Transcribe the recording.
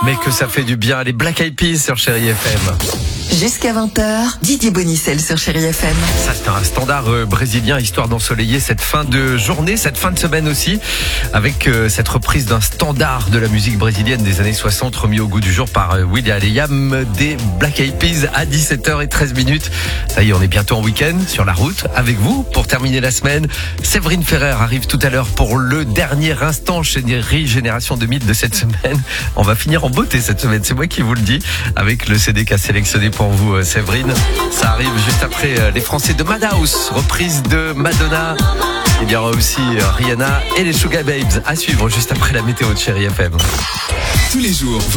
mais que ça fait du bien. Les Black Eyed Peas sur Chérie FM. Jusqu'à 20h, Didier Bonicel sur Chérie FM. Ça, c'est un standard brésilien, histoire d'ensoleiller cette fin de journée, cette fin de semaine aussi, avec cette reprise d'un standard de la musique brésilienne des années 60, remis au goût du jour par Will.i.am et Yam des Black Eyed Peas à 17h13. Ça y est, on est bientôt en week-end, sur la route, avec vous, pour terminer la semaine. Séverine Ferrer arrive tout à l'heure pour le dernier instant Chérie Génération 2000 de cette semaine. On va finir en beauté cette semaine, c'est moi qui vous le dis, avec le CD qu'a sélectionné pour vous, Séverine. Ça arrive juste après les Français de Madhouse, reprise de Madonna. Il y aura aussi Rihanna et les Sugar Babes à suivre juste après la météo de Chérie FM. Tous les jours,